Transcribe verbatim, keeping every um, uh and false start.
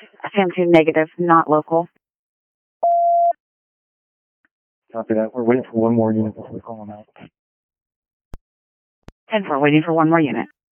Sam two negative, not local. Copy that. We're waiting for one more unit before we call them out. ten four, waiting for one more unit.